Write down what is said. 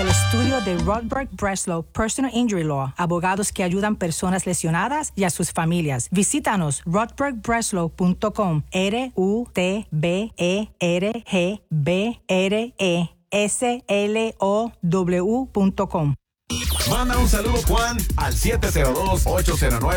el estudio de Rodberg Breslow Personal Injury Law, abogados que ayudan personas lesionadas y a sus familias. Visítanos rodbergbreslow.com, RUTBERGBRESLOW.com. Manda un saludo, Juan, al 702-809-46